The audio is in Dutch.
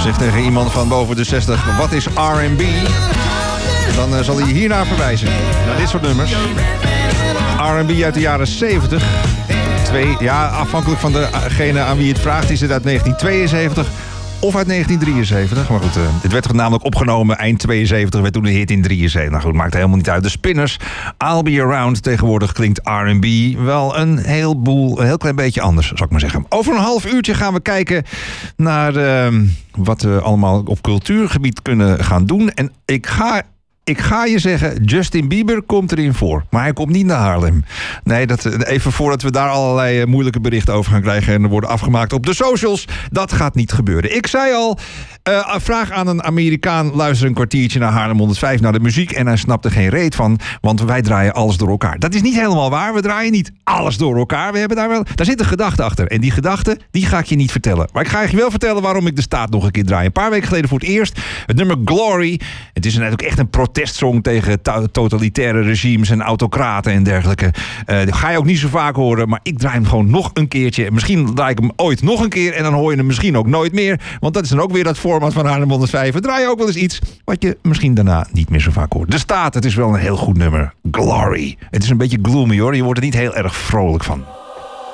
Zeg tegen iemand van boven de 60, wat is R&B? Dan zal hij hiernaar verwijzen. Naar dit soort nummers. R&B uit de jaren 70. Afhankelijk van degene aan wie je het vraagt, is het uit 1972 of uit 1973. Maar goed, dit werd namelijk opgenomen eind 72, werd toen een hit in 73. Nou goed, maakt helemaal niet uit. De Spinners, I'll Be Around. Tegenwoordig klinkt R&B wel een heel klein beetje anders, zou ik maar zeggen. Over een half uurtje gaan we kijken naar wat we allemaal op cultuurgebied kunnen gaan doen. En ik ga je zeggen, Justin Bieber komt erin voor. Maar hij komt niet naar Haarlem. Nee, even voordat we daar allerlei moeilijke berichten over gaan krijgen en worden afgemaakt op de socials. Dat gaat niet gebeuren. Ik zei al, vraag aan een Amerikaan, luister een kwartiertje naar Haarlem 105 naar de muziek. En hij snapt er geen reet van, want wij draaien alles door elkaar. Dat is niet helemaal waar. We draaien niet alles door elkaar. Daar zit een gedachte achter. En die gedachte, die ga ik je niet vertellen. Maar ik ga je wel vertellen waarom ik de staat nog een keer draai. Een paar weken geleden voor het eerst het nummer Glory. Het is net ook echt een protestsong tegen totalitaire regimes en autocraten en dergelijke. Dat ga je ook niet zo vaak horen, maar ik draai hem gewoon nog een keertje. Misschien draai ik hem ooit nog een keer en dan hoor je hem misschien ook nooit meer. Want dat is dan ook weer dat format van Haarlem 105. We draaien ook wel eens iets wat je misschien daarna niet meer zo vaak hoort. De staat, het is wel een heel goed nummer. Glory. Het is een beetje gloomy hoor, je wordt er niet heel erg vrolijk van.